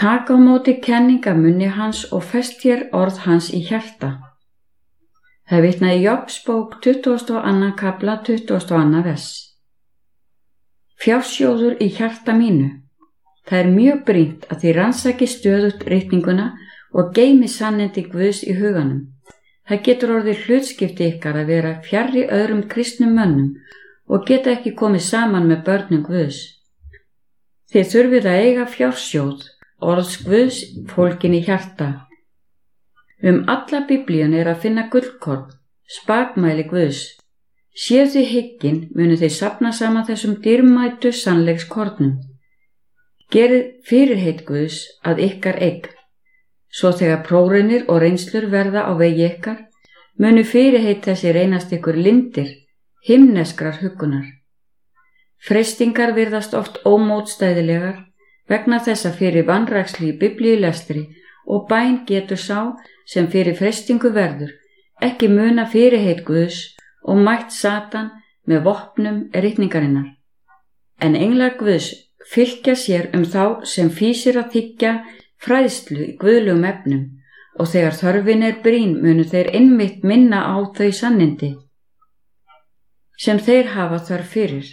Taka á móti kenning af munni hans og fest hér orð hans í hjarta. Það vitnaði Jobs bók 22. kafla 22. vers. Fjársjóður í hjarta mínu. Það er mjög brýnt að þið rannsaki stöðugt ritninguna og geymi sannindi Guðs í huganum. Það getur orðið hlutskipti ykkar að vera fjarri öðrum kristnum mönnum og geta ekki komið saman með börnum Guðs. Þið þurfið að eiga fjársjóð, orðs Guðs fólkin í hjarta. Alla Biblíun er að finna gullkorn, spakmæli Guðs. Séu þið hyggin munu þið safna saman þessum dýrmætu sannleikskornum. Gerið fyrirheit Guðs að ykkar eign. Svo þegar prófraunir og reynslur verða á vegi ykkar, munu fyrirheit þessi reynast ykkur lindir, himneskrar huggunar. Freistingar virðast oft ómótstæðilegar vegna þess að fyrir vanrækslu í biblíulestri og bæn getur sá sem fyrir freistingu verður ekki muna fyrirheit Guðs og mætt Satan með vopnum ritningarinnar. En englar Guðs fylgja sér þá sem fýsir að þiggja fræðslu í guðlegum efnum og þegar þörfin er brýn munu þeir einmitt minna á þau sannindi sem þeir hafa þörf fyrir.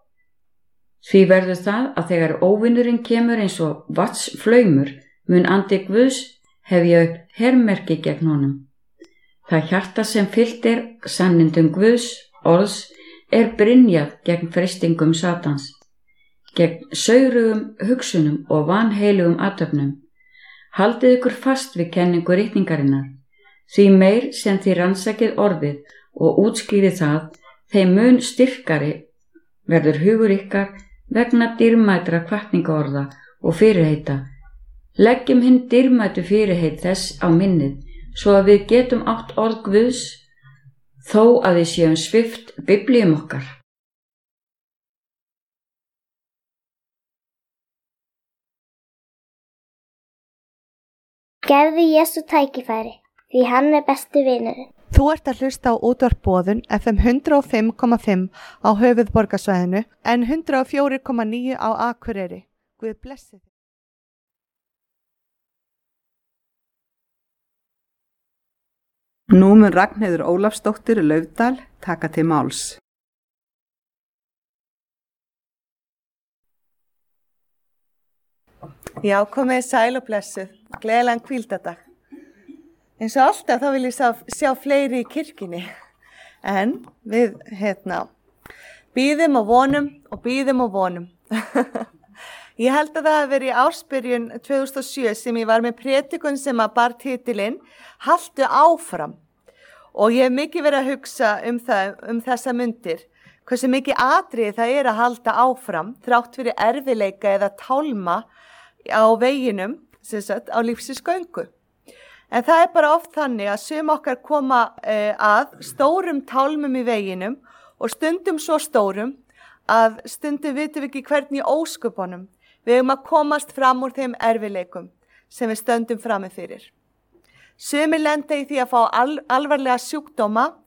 Því verður það að þegar óvinurinn kemur eins og vatnsflaumur mun andi Guðs hefja upp hermerki gegn honum. Það hjarta sem fyllt er sannindum Guðs orðs er brynjað gegn freistingum Satans, gegn saurugum hugsunum og vanheilugum athöfnum. Haldið ykkur fast við kenningu ritningarinnar, því meir sem þið rannsakið orðið og útskýrið það, þeim mun styrkari verður hugur ykkar vegna dýrmætra hvatningaorða og fyrirheita. Leggjum hinn dýrmætu fyrirheit þess á minnið, svo að við getum átt orð Guðs, þó að við séum svipt biblíum okkar. Gefðu Jesú tækifæri, því hann er besti vinurinn. Þú ert að hlusta á útvarp Boðun FM 105,5 á höfuðborgarsvæðinu en 104,9 á Akureyri. Guð blessi þig. Nú mun Ragnheiður Ólafsdóttir Laufdal taka til máls. Já, komið sæl og blessuð. Gleðilegan hvíldardag. Eins og alltaf þá vil ég sjá fleiri í kirkjunni. En við bíðum og vonum og bíðum og vonum. Ég held að það hafi verið í ársbyrjun 2007 sem ég var með prédikun sem að bar titilinn Haltu áfram. Og ég hef mikið verið að hugsa þessa mundir. Hversu mikið atriði það er að halda áfram þrátt fyrir erfiðleika eða tálma á veginum, á lífsins göngu. En það er bara oft þannig að sum okkar koma að stórum tálmum í veginum og stundum svo stórum að stundum vitum við ekki hvernig í ósköpunum við að komast fram úr þeim erfiðleikum sem við stöndum frammi fyrir. Sumir lenda í því að fá alvarlega sjúkdóma